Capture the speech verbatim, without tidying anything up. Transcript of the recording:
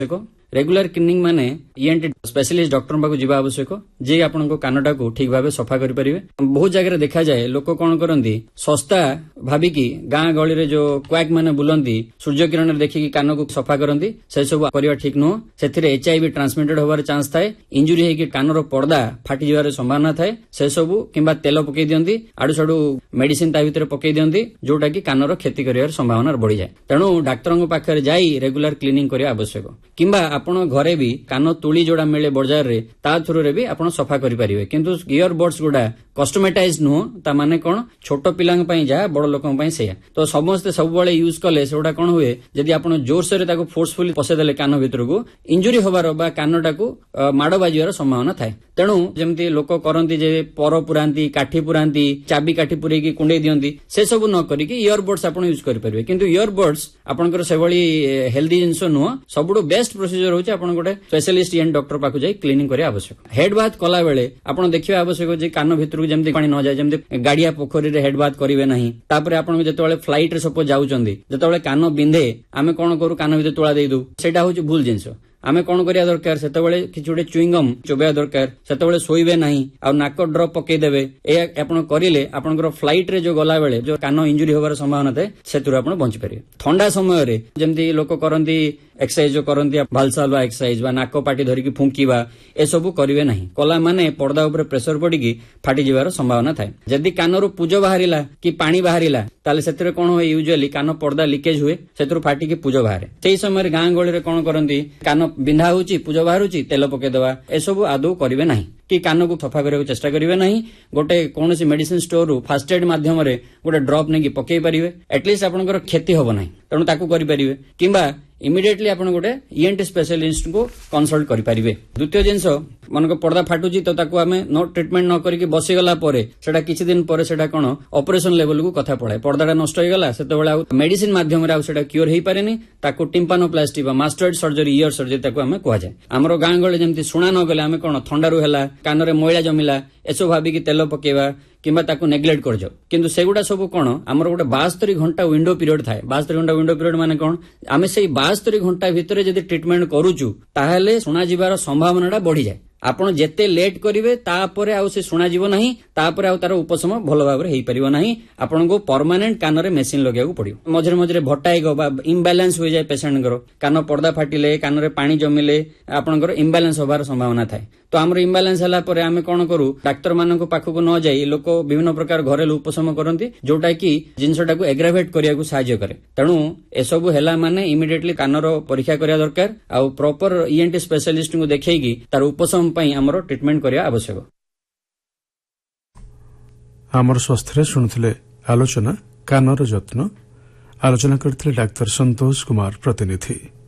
Regular cleaning माने ENT specialist doctor पाखु जीवा आवश्यक जे आपनको कानटा को ठीक भाबे सफा करि परिबे। बहुत जगह देखा जाए लोक कोन करंती सस्ता भाबिकी गाँ गळी रे जो क्वाक माने बुलंती सूर्य किरण देखिकी कान को सफा करंती से सब करिवा ठीक नो। सेथिरे एचआईवी ट्रांसमिटेड होबार चांस थाए, इंजुरी हेकी कानर पर्दा फाटी जिवार संभावना थाए। से सब किंबा तेल पकई दियंती आडू साडू मेडिसिन ता भितर पकई दियंती जोटा कि कानर क्षति करिवार संभावना बढ़ी जाए। तेणु डाक्तरंग पाखरे जाई रेगुलर क्लीनिंग करिया आवश्यक। किंबा आपण घरे भी कान तुली जोड़ा मिले बाजार रे ता थ्रू रे भी आपण सफा करि परिबे। किंतु ईयर बड्स गुडा कस्टमाइटाइज नो ता माने कोन छोट पिलांग पई जा बड़ लोकन पई सेया तो समस्त सब बळे यूज कले सेडा कोन हुए जदी आपण जोर से ताको फोर्सफुली पसे देले कान भितर को इंजुरी होबार बा कानटा को माडो बाजिवार संभावना थाए। तेणु जेमती लोक करंती जे पर पुरांती काठी पुरांती चाबी काठी पुरे की कुंडे दियंती से सब न करी कि ईयर बड्स आपण यूज करि परिबे। किंतु ईयर बड्स आपनकर सेवली हेल्दी जिंस नो सबुडो बेस्ट प्रोसीजर होचे आपण गोटे स्पेशलिस्ट ईएन डॉक्टर पाखु जाई क्लीनिंग करिया आवश्यक। हेड बाथ कला बेले आपण देखिबा आवश्यक जे कान भितर जेमती पानी न जाय जेमती गाडिया पोखरी रे हेड बाथ करिवे नाही। तापरे आपण जेतेबेले फ्लाइट रे सपोज जाउचंदी जेतेबेले कान बिंधे आमे कोन करू कान भितर तोळा देई दउ सेटा होची भूल जिंस। आमे कोन करिया दरकार सेतेबेले किछ गोटे च्युइंगम चोबेया दरकार सेतेबेले सोइबे नाही आ नाक ड्रॉप पकई देबे ए आपण करिले आपनकर फ्लाइट रे जो गला बेले जो कान इंजुरी होबार संभावना थाए सेतुर आपण बंची परिबे। ठंडा समय रे जेमती लोक करंती एक्सरसाइज जो करंती भालसालवा एक्सरसाइज बा नाक पाटी धरिकी फुंकीबा ए सब करिवे नाही। कला माने पर्दा ऊपर प्रेशर पडिकी फाटी जिवार संभावना थाए। जदी कानरो पूज बाहरिला कि पानी बाहरिला ताले सेतरे कोन होय यूजुअली कान पर्दा लीकेज हुए सेतुर फाटी पूज बाहरे। सेही समय गाँ गळी रे कोन करंती कान बिंधा होची पूज बाहरुची तेल पके देवा ए सब आदौ करिवे नाही कि कान को सफा करने चेष्टा करिवे नहीं। गोटे कौन सी मेडिसिन स्टोर रु फास्ट एड माध्यम रे गोटे ड्रॉप नहीं पकई पारिबे एटलिस्ट आपनकर क्षति होबो नाही। तेणु ताकू करि परिबे किंबा इमिडिएटली आपण गोटे ईएनटी स्पेशलिस्ट को कंसल्ट करि परिबे। द्वितीय जिंस मनक पर्दा फाटुची तो ताकू आमे नो ट्रीटमेंट न करिकि बसी गला परे सेटा किछि दिन परे सेटा कोन ऑपरेशन लेवल को कथा पड़े पर्दाटा नष्ट हो गला सेते बेला मेडिसिन माध्यम रे आ सेटा क्योर हेई पारेनी ताकू टिम्पानोप्लास्टी बा मास्टर्ड सर्जरी ईयर सर्जरी ताकू आमे कोहा जाय। हमरो गां गळे जेमति सुणा न गले आमे कोन थंडारू हैला कान रे मैला जमिला एसो भाबी कि तेल पकेवा किंबा ताकू नेग्लेक्ट कर जाओ। किंतु सेगुडा सब कोन हमर गोटे बास्तरी घंटा विंडो पीरियड थाए। बास्तरी घंटा विंडो पीरियड माने कोन आमे सेई बास्तरी घंटा भितरे जदी ट्रीटमेंट करूचु ताहाले सुणा जिवार संभावनाटा बढ़ी जाय। आपण जेते लेट करिवे तापरे आउ से सुना जीव नाही तापरे आउ तार उपशम भलो भाबरे हेई परिबो नाही। आपण को परमानेंट कान रे मेसिन लगाउ पड़ियो। मझरे मझरे भटाई गो बा इम्बैलेंस हो जाय पेशेंट करो कान पर्दा फाटिले कान रे पानी जमिले आपनकर इम्बैलेंस होबार संभावना थाए। तो हमर इम्बैलेंस हला परे आमे कोन करू डाक्टर मानन पाखु को न जाई लोक विभिन्न प्रकार घरेलू उपशम करंती जोटा कि जिंसटा को एग्रावेट करिया को सहायता करे। तेणु ए सब हैला माने इमिडिएटली कानर परीक्षा करिया दरकार आ प्रॉपर ईएनटी स्पेशलिस्ट को देखैकी तार उपशम पई हमरो ट्रीटमेंट करिया आवश्यक। हमर स्वास्थ्य शुणुथिले आलोचना कानर जत्न आलोचना करथिले डाक्टर संतोष कुमार प्रतिनिधि।